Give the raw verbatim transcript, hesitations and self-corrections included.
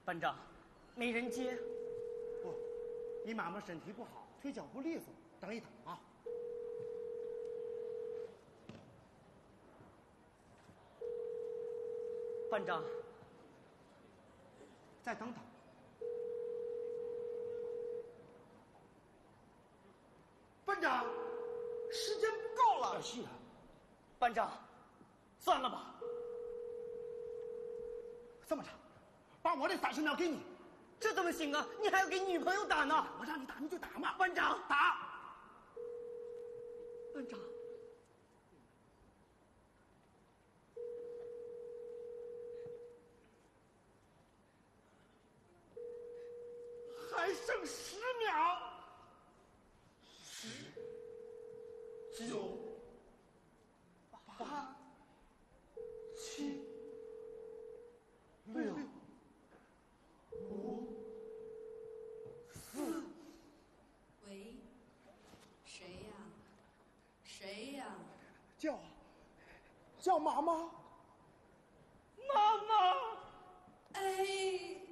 班长，没人接。 不，你妈妈身体不好，腿脚不利索，等一等啊。 班长， 再等等。班长，时间不够了。是啊。 班长，算了吧。 这么着，把我这三十秒给你。 这怎么行啊？你还要给女朋友打呢。 我让你打你就打嘛。 班长， 打。 班长。 还剩十秒。十、九、八、七、六、五、四。 喂，谁呀？谁呀？ 叫，叫妈妈。 妈妈。 哎。